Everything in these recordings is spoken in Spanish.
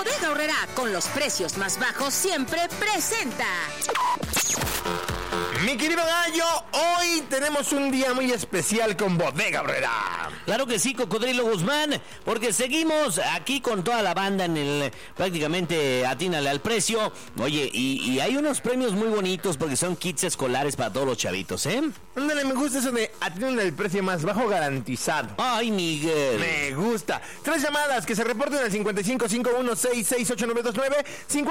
Bodega Aurrerá, con los precios más bajos siempre presenta. Mi querido Gallo, hoy tenemos un día muy especial con Bodega Aurrerá. Claro que sí, Cocodrilo Guzmán, porque seguimos aquí con toda la banda en el prácticamente atínale al precio. Oye, y hay unos premios muy bonitos porque son kits escolares para todos los chavitos, ¿eh? Ándale, me gusta eso de atínale al precio más bajo garantizado. Ay, Miguel. Me gusta. 3 llamadas que se reporten al 5551668929,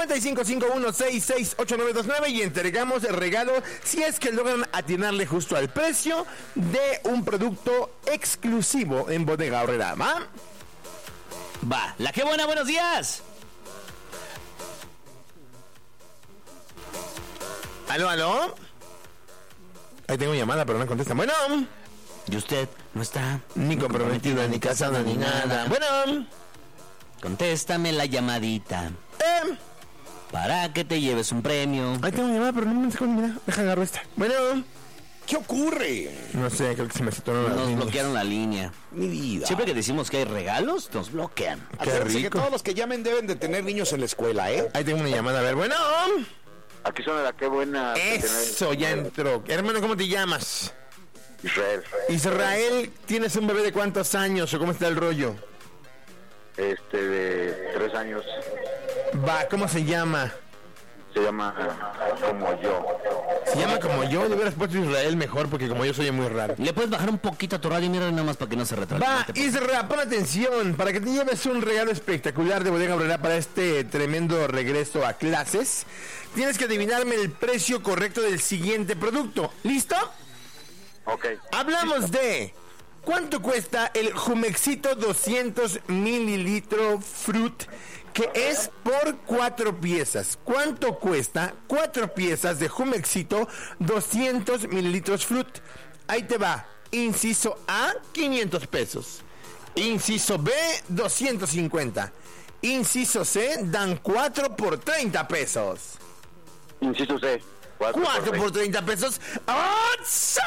5551668929 y entregamos el regalo si es que logran atinarle justo al precio de un producto exclusivo en Bodega Aurrerá, ¿va? Va, la que buena, buenos días. ¿Aló? Ahí tengo llamada, pero no contesta. Bueno. ¿Y usted no está? Ni comprometida, ni casada, ni nada. Bueno. Contéstame la llamadita. Para que te lleves un premio. Ahí tengo llamada, pero no me sacó ni nada. Deja agarrar esta. Bueno. ¿Qué ocurre? No sé, creo que se me citaron las Nos líneas. bloquearon la línea. Mi vida. Siempre que decimos que hay regalos, nos bloquean. Qué Acuérdense que rico. todos los que llamen deben de tener niños en la escuela, ¿eh? Ahí tengo una llamada, a ver, bueno. Aquí suena la que buena. Eso, ya entró. Hermano, ¿cómo te llamas? Israel. Israel, ¿tienes un bebé de cuántos años o cómo está el rollo? De 3 años. Va, ¿cómo se llama? Se llama como yo. Se llama como yo, le hubieras puesto Israel mejor porque como yo soy muy raro. ¿Le puedes bajar un poquito a tu radio? Mira nada más para que no se retrase. Va, Isra, pon atención, para que te lleves un regalo espectacular de Bodega Aurrerá para este tremendo regreso a clases, tienes que adivinarme el precio correcto del siguiente producto. ¿Listo? Ok. Hablamos de cuánto cuesta el Jumexito 200 mililitro Fruit, que es por 4 piezas. ¿Cuánto cuesta 4 piezas de Jumexito 200 mililitros Fruit? Ahí te va. Inciso A, 500 pesos. Inciso B, 250. Inciso C, dan 4 por 30 pesos. Inciso C. 4 por 30 pesos. ¡Oh, sí!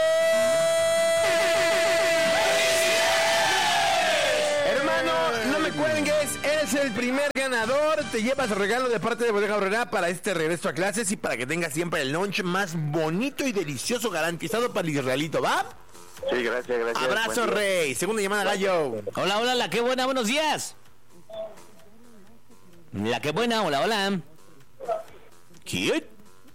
Hermano, no me cuelgues, eres el primer ganador. Te llevas regalo de parte de Bodega Aurrerá para este regreso a clases y para que tengas siempre el lunch más bonito y delicioso garantizado para el israelito, ¿va? Sí, gracias. Abrazo, Buen día. Rey. Segunda llamada, Gallo. Hola, hola, la que buena, buenos días. La que buena, hola, hola. ¿Quién?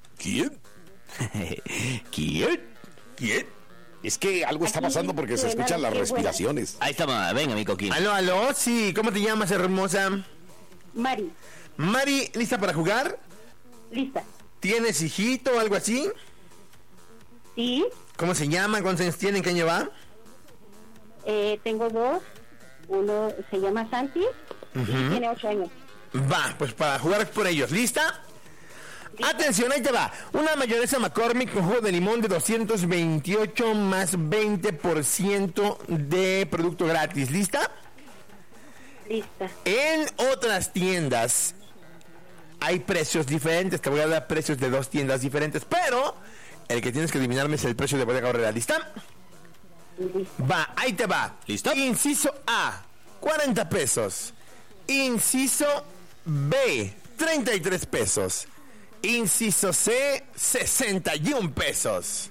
Es que algo está pasando porque se escuchan las respiraciones. Ahí está, venga, mi coquín. Aló, sí. ¿Cómo te llamas, hermosa? Mari, Mari, ¿lista para jugar? lista. ¿Tienes hijito o algo así? Sí, ¿Cómo se llama? ¿Cuántos años tiene? ¿Qué año va? tengo 2. Uno se llama Santi y tiene 8 años. Va, pues para jugar por ellos. ¿Lista? Atención, ahí te va. Una mayonesa McCormick con jugo de limón de 228 más 20% de producto gratis. ¿Lista? Lista. En otras tiendas hay precios diferentes. Te voy a dar precios de 2 tiendas diferentes, pero el que tienes que adivinarme es el precio de Bodega Aurrerá. ¿Lista? Va, ahí te va. ¿Listo? Inciso A, 40 pesos. Inciso B, 33 pesos. Inciso C, 61 pesos.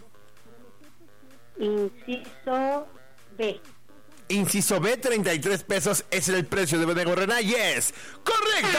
Inciso B. Inciso B, 33 pesos es el precio de Bodega Aurrerá. ¡Yes! ¡Correcto!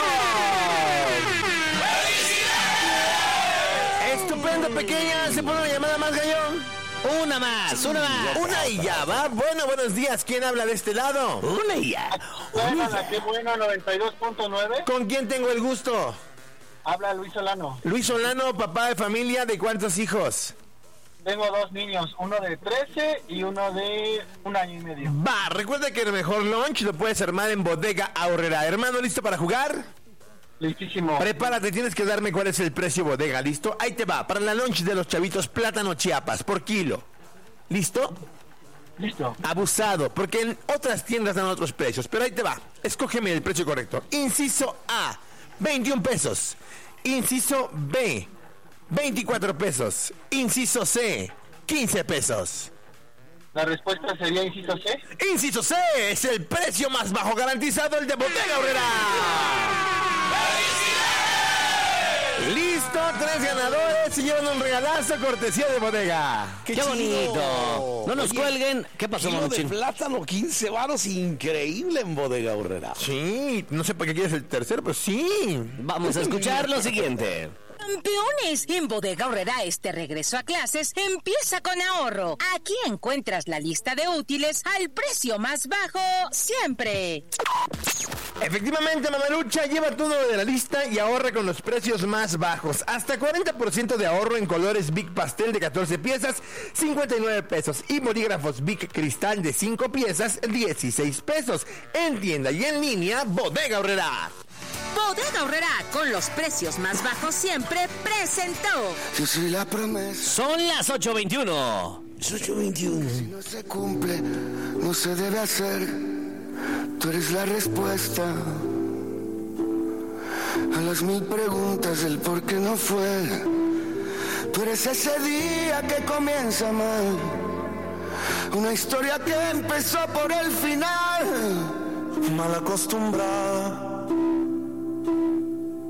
Estupendo, pequeña. ¿Se pone una llamada más, Gallón? Una más. Una y ya va. Bueno, buenos días. ¿Quién habla de este lado? Una y ya. Bueno, la que buena, 92.9. ¿Con quién tengo el gusto? Habla Luis Solano. Luis Solano, papá de familia, ¿de cuántos hijos? Tengo 2 niños, uno de 13 y uno de 1 año y medio. Va, recuerda que el mejor lunch lo puedes armar en Bodega Aurrerá. Hermano, ¿listo para jugar? Listísimo. Prepárate, tienes que darme cuál es el precio Bodega, ¿listo? Ahí te va, para la lunch de los chavitos, plátano Chiapas, por kilo. ¿Listo? Listo. Abusado, porque en otras tiendas dan otros precios, pero ahí te va. Escógeme el precio correcto. Inciso A, 21 pesos. Inciso B, 24 pesos. Inciso C, 15 pesos. La respuesta sería inciso C. Inciso C es el precio más bajo garantizado, el de Bodega Aurrerá. Listo, 3 ganadores se llevan un regalazo cortesía de Bodega. ¡Qué chido! bonito! No nos Oye, cuelguen. ¿Qué pasó, Kilo de Manuchín? plátano, 15 varos, increíble en Bodega Aurrera. Sí, no sé para qué quieres el tercero, pero sí. Vamos a escuchar lo siguiente. Campeones, en Bodega Aurrera este regreso a clases empieza con ahorro. Aquí encuentras la lista de útiles al precio más bajo siempre. Efectivamente, Mamalucha, lleva tu número de la lista y ahorra con los precios más bajos. Hasta 40% de ahorro en colores Big Pastel de 14 piezas, 59 pesos. Y bolígrafos Big Cristal de 5 piezas, 16 pesos. En tienda y en línea, Bodega Aurrera. Bodega Aurrera, con los precios más bajos siempre, presentó. Yo soy la promesa. Son las 8:21. Es 8:21. Si no se cumple, no se debe hacer. Tú eres la respuesta a las 1000 preguntas del por qué no fue. Tú eres ese día que comienza mal, una historia que empezó por el final. Mal acostumbrada